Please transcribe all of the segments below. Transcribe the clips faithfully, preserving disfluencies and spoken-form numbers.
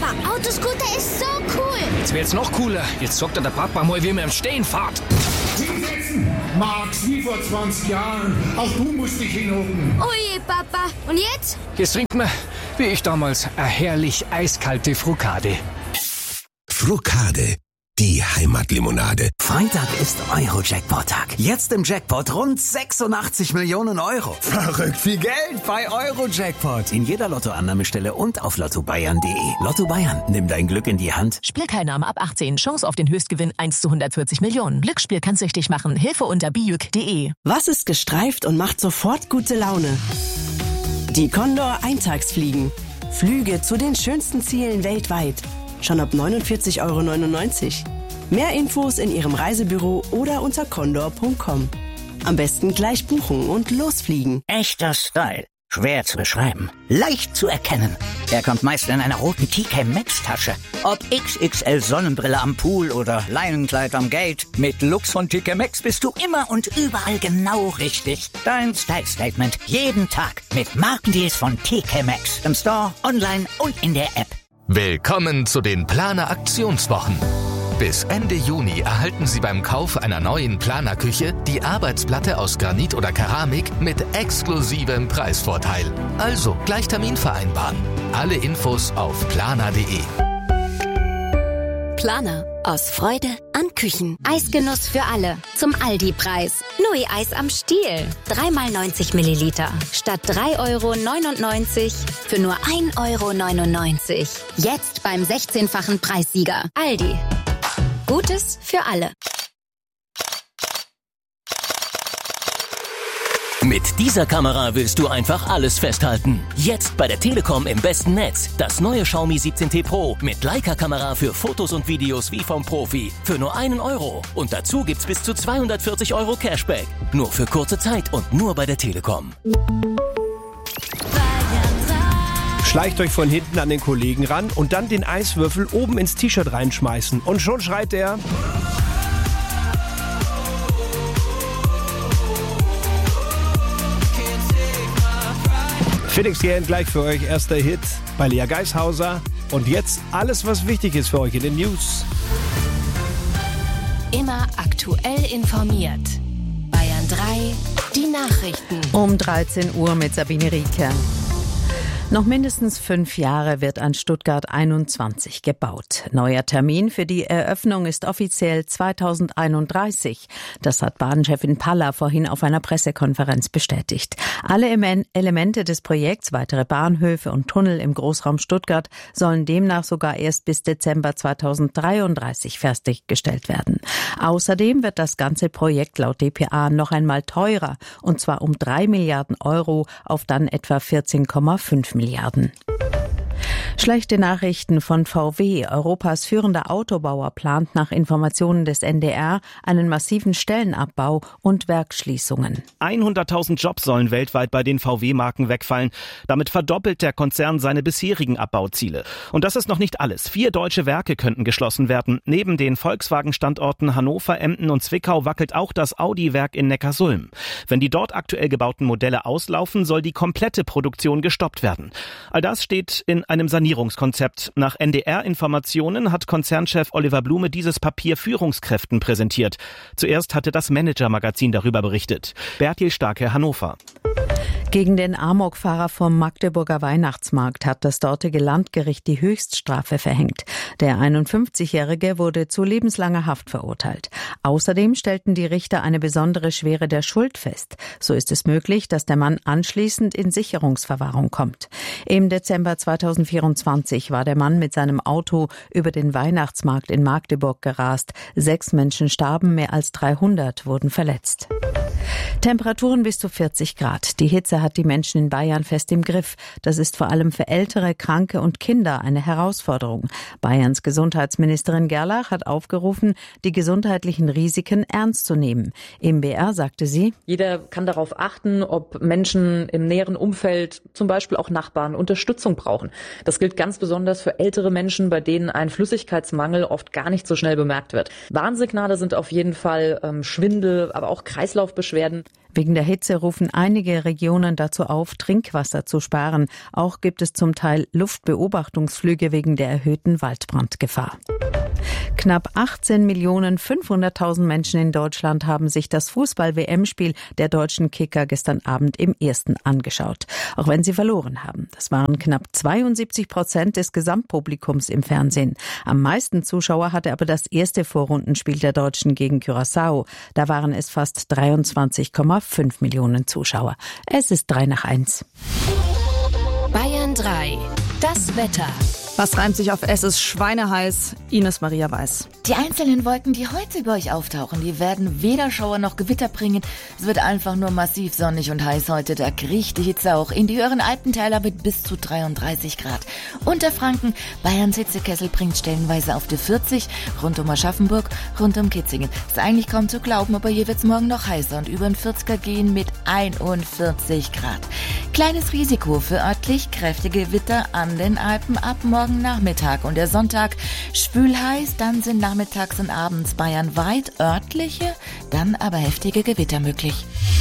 Papa, Autoscooter ist so cool. Jetzt wird's noch cooler. Jetzt sagt der Papa mal, wie man im Stehen fährt. Hinsetzen, Max, wie vor zwanzig Jahren. Auch du musst dich hinhocken. Oje, Papa. Und jetzt? Jetzt trinkt man, wie ich damals, eine herrlich eiskalte Frucade. Frucade, die Heimatlimonade. Freitag ist Euro-Jackpot-Tag. Jetzt im Jackpot rund sechsundachtzig Millionen Euro. Verrückt viel Geld bei Euro-Jackpot. In jeder Lottoannahmestelle und auf lotto bayern punkt de. Lotto Bayern, nimm dein Glück in die Hand. Spielteilnahme ab achtzehn. Chance auf den Höchstgewinn eins zu hundertvierzig Millionen. Glücksspiel kann süchtig machen. Hilfe unter bijuk punkt de. Was ist gestreift und macht sofort gute Laune? Die Condor Eintagsfliegen. Flüge zu den schönsten Zielen weltweit. Schon ab neunundvierzig Euro neunundneunzig. Mehr Infos in Ihrem Reisebüro oder unter condor punkt com. Am besten gleich buchen und losfliegen. Echter Style. Schwer zu beschreiben. Leicht zu erkennen. Er kommt meist in einer roten T K Maxx Tasche. Ob X X L Sonnenbrille am Pool oder Leinenkleid am Gate. Mit Lux von T K Maxx bist du immer und überall genau richtig. Dein Style Statement. Jeden Tag. Mit Markendeals von T K Maxx. Im Store, online und in der App. Willkommen zu den Planer Aktionswochen. Bis Ende Juni erhalten Sie beim Kauf einer neuen Planerküche die Arbeitsplatte aus Granit oder Keramik mit exklusivem Preisvorteil. Also gleich Termin vereinbaren. Alle Infos auf planer punkt de. Planer. Aus Freude an Küchen. Eisgenuss für alle. Zum Aldi-Preis. Nui-Eis am Stiel. drei mal neunzig Milliliter. Statt drei Euro neunundneunzig für nur ein Euro neunundneunzig. Jetzt beim sechzehnfachen Preissieger. Aldi. Gutes für alle. Mit dieser Kamera willst du einfach alles festhalten. Jetzt bei der Telekom im besten Netz. Das neue Xiaomi siebzehn T Pro mit Leica-Kamera für Fotos und Videos wie vom Profi. Für nur einen Euro. Und dazu gibt's bis zu zweihundertvierzig Euro Cashback. Nur für kurze Zeit und nur bei der Telekom. Schleicht euch von hinten an den Kollegen ran und dann den Eiswürfel oben ins T-Shirt reinschmeißen. Und schon schreit er... Felix Jähn gleich für euch, erster Hit bei Lea Geishauser. Und jetzt alles, was wichtig ist für euch in den News. Immer aktuell informiert. Bayern drei, die Nachrichten. Um dreizehn Uhr mit Sabine Rieke. Noch mindestens fünf Jahre wird an Stuttgart einundzwanzig gebaut. Neuer Termin für die Eröffnung ist offiziell zweitausendeinunddreißig. Das hat Bahnchefin Palla vorhin auf einer Pressekonferenz bestätigt. Alle Elemente des Projekts, weitere Bahnhöfe und Tunnel im Großraum Stuttgart, sollen demnach sogar erst bis Dezember zweitausenddreiunddreißig fertiggestellt werden. Außerdem wird das ganze Projekt laut D P A noch einmal teurer, und zwar um drei Milliarden Euro auf dann etwa vierzehn Komma fünf Milliarden. Schlechte Nachrichten von V W. Europas führender Autobauer plant nach Informationen des N D R einen massiven Stellenabbau und Werksschließungen. hunderttausend Jobs sollen weltweit bei den V W-Marken wegfallen. Damit verdoppelt der Konzern seine bisherigen Abbauziele. Und das ist noch nicht alles. Vier deutsche Werke könnten geschlossen werden. Neben den Volkswagen-Standorten Hannover, Emden und Zwickau wackelt auch das Audi-Werk in Neckarsulm. Wenn die dort aktuell gebauten Modelle auslaufen, soll die komplette Produktion gestoppt werden. All das steht in einem Sanierungskonzept. Nach N D R-Informationen hat Konzernchef Oliver Blume dieses Papier Führungskräften präsentiert. Zuerst hatte das Manager-Magazin darüber berichtet. Bertil Starke, Hannover. Gegen den Amokfahrer vom Magdeburger Weihnachtsmarkt hat das dortige Landgericht die Höchststrafe verhängt. Der einundfünfzigjährige wurde zu lebenslanger Haft verurteilt. Außerdem stellten die Richter eine besondere Schwere der Schuld fest. So ist es möglich, dass der Mann anschließend in Sicherungsverwahrung kommt. Im Dezember zweitausendvierundzwanzig war der Mann mit seinem Auto über den Weihnachtsmarkt in Magdeburg gerast. Sechs Menschen starben, mehr als dreihundert wurden verletzt. Temperaturen bis zu vierzig Grad. Die Hitze hat die Menschen in Bayern fest im Griff. Das ist vor allem für Ältere, Kranke und Kinder eine Herausforderung. Bayerns Gesundheitsministerin Gerlach hat aufgerufen, die gesundheitlichen Risiken ernst zu nehmen. Im B R sagte sie: Jeder kann darauf achten, ob Menschen im näheren Umfeld, zum Beispiel auch Nachbarn, Unterstützung brauchen. Das gilt ganz besonders für ältere Menschen, bei denen ein Flüssigkeitsmangel oft gar nicht so schnell bemerkt wird. Warnsignale sind auf jeden Fall ähm, Schwindel, aber auch Kreislaufbeschwerden. Wegen der Hitze rufen einige Regionen dazu auf, Trinkwasser zu sparen. Auch gibt es zum Teil Luftbeobachtungsflüge wegen der erhöhten Waldbrandgefahr. Knapp achtzehn Millionen fünfhunderttausend Menschen in Deutschland haben sich das Fußball-W M-Spiel der deutschen Kicker gestern Abend im Ersten angeschaut. Auch wenn sie verloren haben. Das waren knapp zweiundsiebzig Prozent des Gesamtpublikums im Fernsehen. Am meisten Zuschauer hatte aber das erste Vorrundenspiel der Deutschen gegen Curaçao. Da waren es fast dreiundzwanzig Komma fünf Millionen Zuschauer. Es ist drei nach eins. Bayern drei. Das Wetter. Was reimt sich auf Es ist schweineheiß? Ines Maria Weiß. Die einzelnen Wolken, die heute über euch auftauchen, die werden weder Schauer noch Gewitter bringen. Es wird einfach nur massiv sonnig und heiß heute. Da kriecht die Hitze auch in die höheren Alpentäler mit bis zu dreiunddreißig Grad. Unterfranken, Bayerns Hitzekessel bringt stellenweise auf die vierzig, rund um Aschaffenburg, rund um Kitzingen. Ist eigentlich kaum zu glauben, aber hier wird's morgen noch heißer und über den vierziger gehen mit einundvierzig Grad. Kleines Risiko für örtlich kräftige Gewitter an den Alpen ab morgen Nachmittag und der Sonntag schwül heiß, dann sind nachmittags und abends bayernweit örtliche, dann aber heftige Gewitter möglich.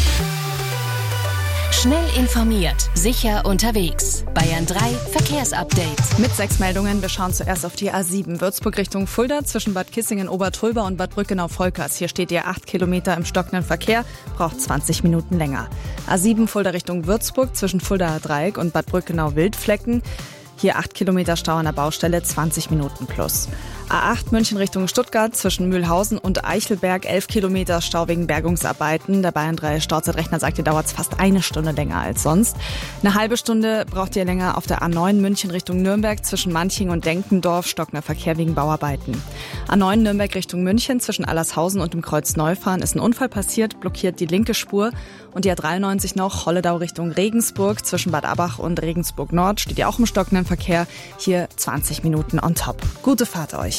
Schnell informiert, sicher unterwegs. Bayern drei Verkehrsupdate. Mit sechs Meldungen. Wir schauen zuerst auf die A sieben. Würzburg Richtung Fulda zwischen Bad Kissingen-Obertröber und Bad Brückenau-Volkers. Hier steht ihr acht Kilometer im stockenden Verkehr, braucht zwanzig Minuten länger. A sieben Fulda Richtung Würzburg zwischen Fuldaer Dreieck und Bad Brückenau-Wildflecken. Hier acht Kilometer Stau an der Baustelle, zwanzig Minuten plus. A acht München Richtung Stuttgart zwischen Mühlhausen und Eichelberg, elf Kilometer Stau wegen Bergungsarbeiten. Der Bayern drei Stauzeitrechner sagt, hier dauert es fast eine Stunde länger als sonst. Eine halbe Stunde braucht ihr länger auf der A neun München Richtung Nürnberg zwischen Manching und Denkendorf, stockender Verkehr wegen Bauarbeiten. A neun Nürnberg Richtung München zwischen Allershausen und dem Kreuz Neufahren ist ein Unfall passiert, blockiert die linke Spur. Und die A dreiundneunzig noch, Holledau Richtung Regensburg zwischen Bad Abbach und Regensburg Nord, steht ja auch im stockenden Verkehr. Hier zwanzig Minuten on top. Gute Fahrt euch.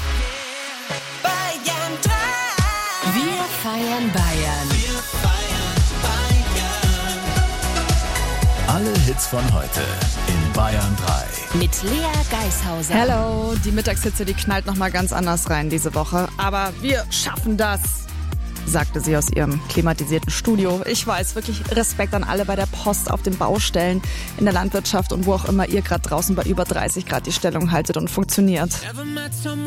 Wir feiern Bayern. Wir feiern Bayern. Alle Hits von heute in Bayern drei. Mit Lea Geishauser. Hello, die Mittagshitze, die knallt nochmal ganz anders rein diese Woche. Aber wir schaffen das, sagte sie aus ihrem klimatisierten Studio. Ich weiß, wirklich Respekt an alle bei der Post, auf den Baustellen, in der Landwirtschaft und wo auch immer ihr gerade draußen bei über dreißig Grad die Stellung haltet und funktioniert.